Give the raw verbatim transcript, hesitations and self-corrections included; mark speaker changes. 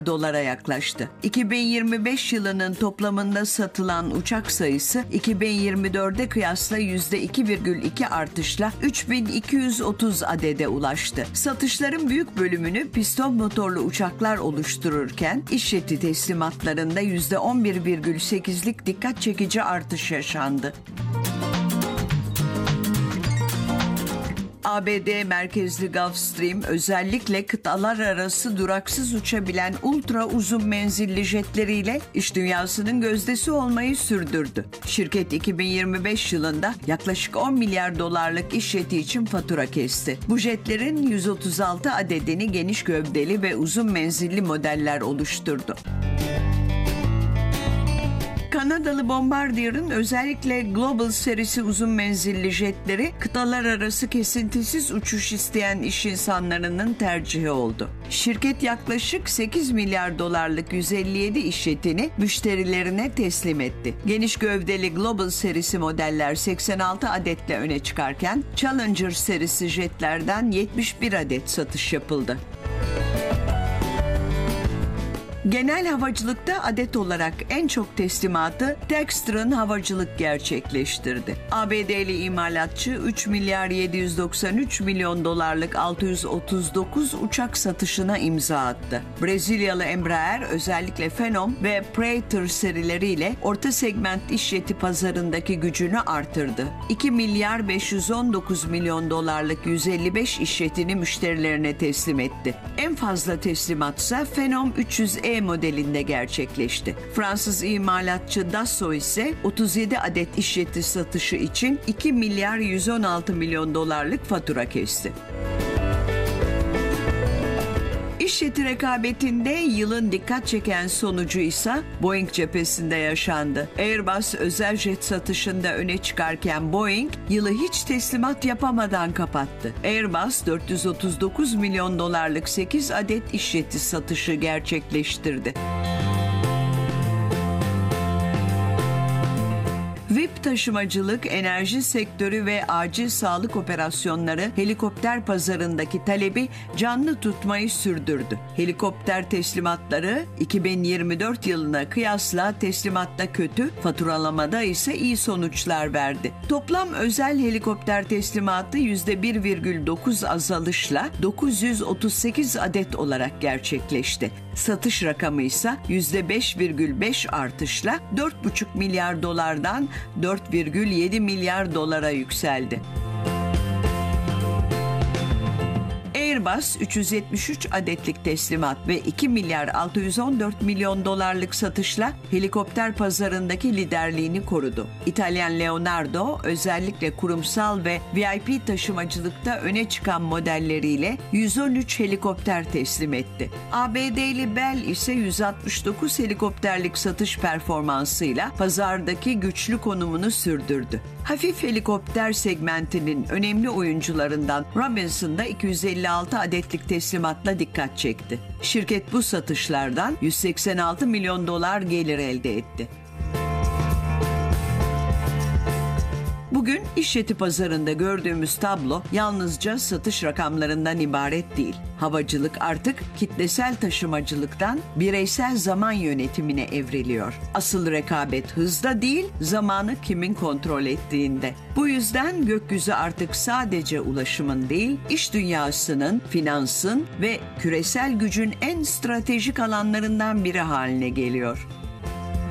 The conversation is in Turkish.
Speaker 1: dolara yaklaştı. iki bin yirmi beş yılının toplamında satılan uçak sayısı iki bin yirmi dörde kıyasla yüzde iki virgül iki artışla üç bin iki yüz otuz adede ulaştı. Satışların büyük bölümünü piston motorlu uçaklar oluştururken iş jeti teslimatlarında yüzde on bir virgül sekizlik dikkat çekici artış yaşandı. A B D merkezli Gulfstream özellikle kıtalar arası duraksız uçabilen ultra uzun menzilli jetleriyle iş dünyasının gözdesi olmayı sürdürdü. Şirket iki bin yirmi beş yılında yaklaşık on milyar dolarlık iş jeti için fatura kesti. Bu jetlerin yüz otuz altı adedini geniş gövdeli ve uzun menzilli modeller oluşturdu. Kanadalı Bombardier'ın özellikle Global serisi uzun menzilli jetleri kıtalar arası kesintisiz uçuş isteyen iş insanlarının tercihi oldu. Şirket yaklaşık sekiz milyar dolarlık yüz elli yedi iş jetini müşterilerine teslim etti. Geniş gövdeli Global serisi modeller seksen altı adetle öne çıkarken Challenger serisi jetlerden yetmiş bir adet satış yapıldı. Genel havacılıkta adet olarak en çok teslimatı Textron Havacılık gerçekleştirdi. A B D'li imalatçı üç milyar yedi yüz doksan üç milyon dolarlık altı yüz otuz dokuz uçak satışına imza attı. Brezilyalı Embraer özellikle Phenom ve Praetor serileriyle orta segment iş jeti pazarındaki gücünü artırdı. iki milyar beş yüz on dokuz milyon dolarlık yüz elli beş iş jetini müşterilerine teslim etti. En fazla teslimatsa Phenom üç yüz E modelinde gerçekleşti. Fransız imalatçı Dassault ise otuz yedi adet iş jeti satışı için iki milyar yüz on altı milyon dolarlık fatura kesti. İş jeti rekabetinde yılın dikkat çeken sonucu ise Boeing cephesinde yaşandı. Airbus özel jet satışında öne çıkarken Boeing yılı hiç teslimat yapamadan kapattı. Airbus dört yüz otuz dokuz milyon dolarlık sekiz adet iş jeti satışı gerçekleştirdi. V I P taşımacılık, enerji sektörü ve acil sağlık operasyonları helikopter pazarındaki talebi canlı tutmayı sürdürdü. Helikopter teslimatları iki bin yirmi dört yılına kıyasla teslimatta kötü, faturalamada ise iyi sonuçlar verdi. Toplam özel helikopter teslimatı yüzde bir virgül dokuz azalışla dokuz yüz otuz sekiz adet olarak gerçekleşti. Satış rakamı ise yüzde beş virgül beş artışla dört buçuk milyar dolardan dört virgül yedi milyar dolara yükseldi. Airbus üç yüz yetmiş üç adetlik teslimat ve iki milyar altı yüz on dört milyon dolarlık satışla helikopter pazarındaki liderliğini korudu. İtalyan Leonardo özellikle kurumsal ve V I P taşımacılıkta öne çıkan modelleriyle yüz on üç helikopter teslim etti. A B D'li Bell ise yüz altmış dokuz helikopterlik satış performansıyla pazardaki güçlü konumunu sürdürdü. Hafif helikopter segmentinin önemli oyuncularından Robinson da iki yüz elli altı adetlik teslimatla dikkat çekti. Şirket bu satışlardan yüz seksen altı milyon dolar gelir elde etti. Bugün iş jeti pazarında gördüğümüz tablo yalnızca satış rakamlarından ibaret değil. Havacılık artık kitlesel taşımacılıktan bireysel zaman yönetimine evriliyor. Asıl rekabet hızda değil, zamanı kimin kontrol ettiğinde. Bu yüzden gökyüzü artık sadece ulaşımın değil, iş dünyasının, finansın ve küresel gücün en stratejik alanlarından biri haline geliyor.